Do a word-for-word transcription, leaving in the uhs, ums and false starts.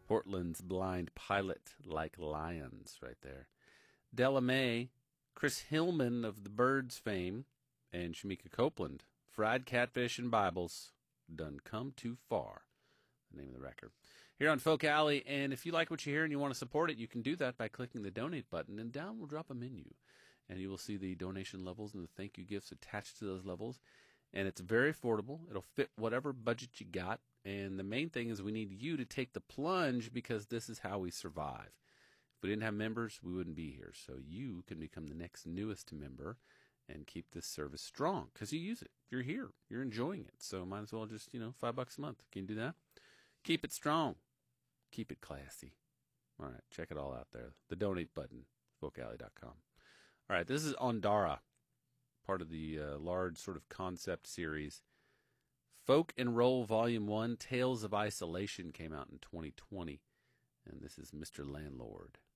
Portland's Blind Pilot, Like Lions, right there. Della Mae, Chris Hillman of the Birds fame, and Shamika Copeland, Fried Catfish and Bibles, Done Come Too Far, the name of the record. Here on Folk Alley, and if you like what you hear and you want to support it, you can do that by clicking the donate button, and down will drop a menu. And you will see the donation levels and the thank you gifts attached to those levels. And it's very affordable. It'll fit whatever budget you got. And the main thing is we need you to take the plunge, because this is how we survive. If we didn't have members, we wouldn't be here. So you can become the next newest member and keep this service strong, because you use it. You're here. You're enjoying it. So might as well just, you know, five bucks a month. Can you do that? Keep it strong. Keep it classy. All right. Check it all out there. The donate button, folk alley dot com. All right, this is Ondara, part of the uh, large sort of concept series. Folk and Roll Volume one, Tales of Isolation, came out in twenty twenty, and this is Mister Landlord.